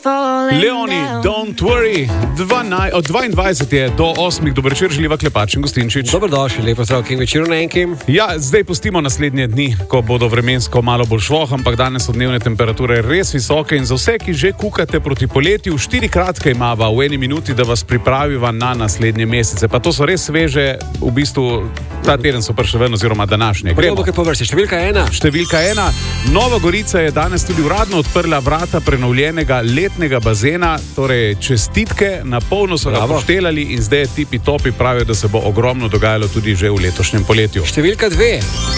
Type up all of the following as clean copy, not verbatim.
Leoni, don't worry. Od 22 je do 8. Dober večer, želiva Klepač in Gostinčič. Dobrodošli, lepo zdrav, King večer na enkim. Ja, zdaj pustimo naslednje dni, ko bodo vremensko malo bolj šlo, ampak danes so dnevne temperature res visoke in za vse, ki že kukate proti poletju, 4 kratke imava v eni minuti, da vas pripraviva na naslednje mesece. Pa to so res sveže, v bistvu ta teden so prišli ven oziroma današnje. Gremo kaj po vrsti, številka 1. Številka 1. Nova Gorica je danes tudi uradno odprla vrata prenovljenega letnega bazena, torej čestitke, na polno so ga poštelali in zdaj je tipi topi, pravijo, da se bo ogromno dogajalo tudi že v letošnjem poletju. Številka 2.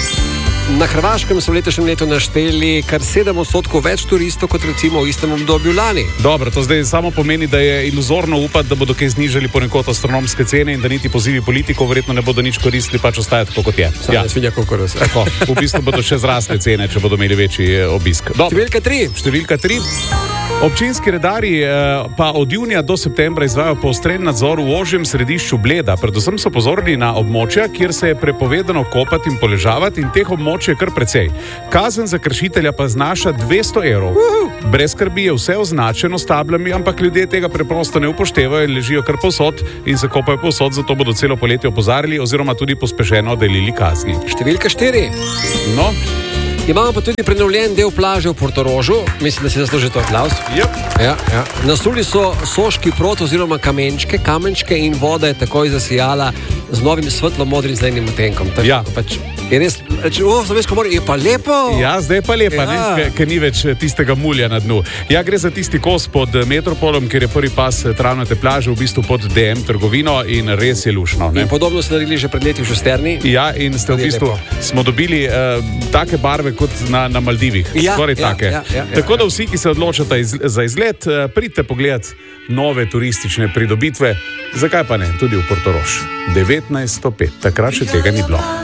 Na Hrvaškem so v letošnjem letu našteli kar 7% več turistov kot recimo v istem obdobju lani. Dobro, to zdaj samo pomeni, da je iluzorno upati, da bodo kaj znižali ponekod astronomske cene in da niti pozivi politikov verjetno ne bodo nič koristili, pač ostaja tako kot je. Ja. Svinja kokoros. Tako, v bistvu bodo še zrasle cene, če bodo imeli večji obisk. Številka 3. Številka 3. Občinski redarji pa od junija do septembra izvajajo poostren nadzor v ožjem središču Bleda. Predvsem so pozorni na območja, kjer se je prepovedano kopati in poležavati in teh območij je kar precej. Kazen za kršitelja pa znaša 200 evrov. Brez skrbi je vse označeno s tablami, ampak ljudje tega preprosto ne upoštevajo in ležijo kar povsod in se kopajo povsod, zato bodo celo poletje opozarjali oziroma tudi pospešeno delili kazni. Številka 4. No. Imamo pa tudi prenovljen del plaže v Portorožu. Mislim, da si zasluži to aplavz. Yep. Ja. Nasuli so soški prot oziroma kamenčke in voda je takoj zasijala z novim svetlo-modrim zelenim odtenkom. Ja. Pač je res, Slovensko morje je pa lepo. Ja, zdaj je pa lepa, ja. Ker ni več tistega mulja na dnu. Ja, gre za tisti kos pod Metropolom, kjer je prvi pas travnate plaže, v bistvu pod DM trgovino in res je lušno. Ne? In podobno so naredili že pred leti v Šusterni. Ja, in ste v bistvu smo dobili take barve kot na Maldivih. Skoraj take. Tako da vsi, ki se odločate za izlet, pridite pogledat nove turistične pridobitve. Zakaj pa ne? Tudi v Portorož. 1905. Takrat še tega ni bilo.